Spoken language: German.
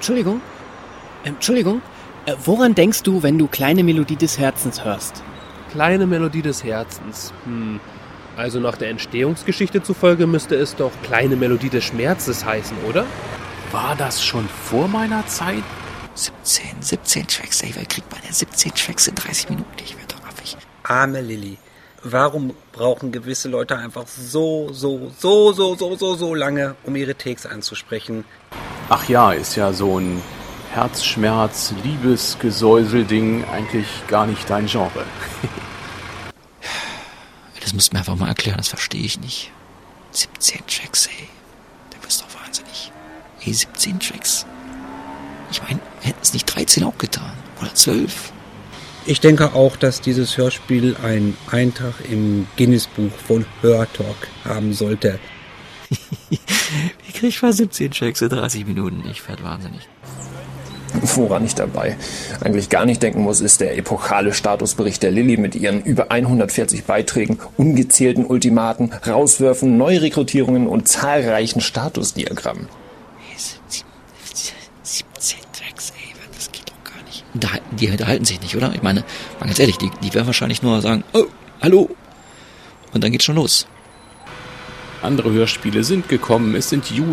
Entschuldigung. Woran denkst du, wenn du Kleine Melodie des Herzens hörst? Kleine Melodie des Herzens. Also nach der Entstehungsgeschichte zufolge müsste es doch Kleine Melodie des Schmerzes heißen, oder? War das schon vor meiner Zeit? 17 Tracks, ey, wer kriegt man denn 17 Tracks in 30 Minuten? Ich werde doch affig. Arme Lilly. Warum brauchen gewisse Leute einfach so lange, um ihre Takes einzusprechen? Ach ja, ist ja so ein Herzschmerz, Liebesgesäusel-Ding eigentlich gar nicht dein Genre. Das musst du mir einfach mal erklären, das verstehe ich nicht. 17 Tracks, ey. Der bist doch wahnsinnig. Ey, 17 Tracks. Ich meine, hätten es nicht 13 auch getan. Oder 12. Ich denke auch, dass dieses Hörspiel einen Eintrag im Guinness-Buch von Hörtalk haben sollte. Wie krieg ich mal 17 Tracks in 30 Minuten? Ich werde wahnsinnig. Woran ich dabei eigentlich gar nicht denken muss, ist der epochale Statusbericht der Lilly mit ihren über 140 Beiträgen, ungezählten Ultimaten, Rauswürfen, Neurekrutierungen und zahlreichen Statusdiagrammen. 17 Tracks, ey, das geht doch gar nicht. Die unterhalten sich nicht, oder? Ich meine, mal ganz ehrlich, die werden wahrscheinlich nur sagen, oh, hallo. Und dann geht's schon los. Andere Hörspiele sind gekommen, es sind